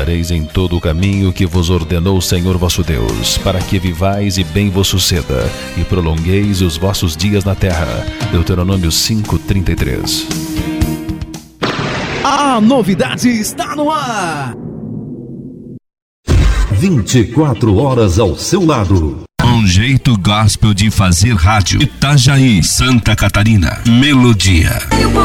Andareis em todo o caminho que vos ordenou o Senhor vosso Deus, para que vivais e bem vos suceda, e prolongueis os vossos dias na terra. Deuteronômio 5:33. A novidade está no ar. 24 horas ao seu lado. Um jeito gospel de fazer rádio. Itajaí, Santa Catarina. Melodia.